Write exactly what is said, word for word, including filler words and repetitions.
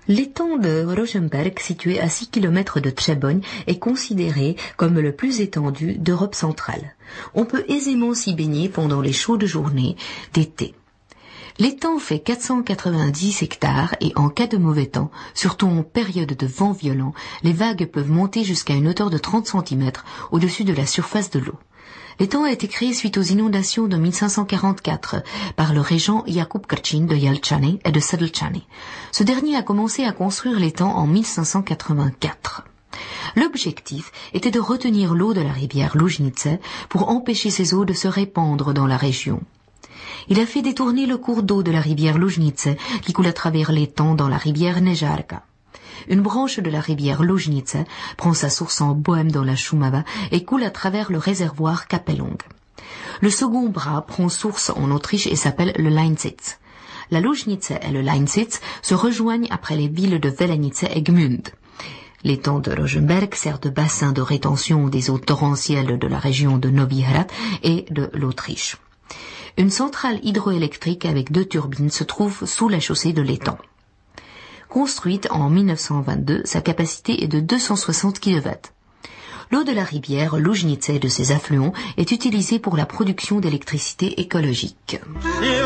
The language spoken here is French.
L'étang de Rosenberg, situé à six kilomètres de Třeboň, est considéré comme le plus étendu d'Europe centrale. On peut aisément s'y baigner pendant les chaudes journées d'été. L'étang fait quatre cent quatre-vingt-dix hectares et en cas de mauvais temps, surtout en période de vent violent, les vagues peuvent monter jusqu'à une hauteur de trente centimètres au-dessus de la surface de l'eau. L'étang a été créé suite aux inondations de mille cinq cent quarante-quatre par le régent Jakub Krčín de Jelčany et de Sedlčany. Ce dernier a commencé à construire l'étang en mille cinq cent quatre-vingt-quatre. L'objectif était de retenir l'eau de la rivière Lužnice pour empêcher ces eaux de se répandre dans la région. Il a fait détourner le cours d'eau de la rivière Lužnice qui coule à travers l'étang dans la rivière Nežárka. Une branche de la rivière Lužnice prend sa source en Bohême dans la Šumava et coule à travers le réservoir Kapelung. Le second bras prend source en Autriche et s'appelle le Leinsitz. La Lužnice et le Leinsitz se rejoignent après les villes de Velenice et Gmünd. L'étang de Rosenberg sert de bassin de rétention des eaux torrentielles de la région de Novi Hrad et de l'Autriche. Une centrale hydroélectrique avec deux turbines se trouve sous la chaussée de l'étang. Construite en mille neuf cent vingt-deux, sa capacité est de deux cent soixante kilowatts. L'eau de la rivière Lužnice et de ses affluents est utilisée pour la production d'électricité écologique.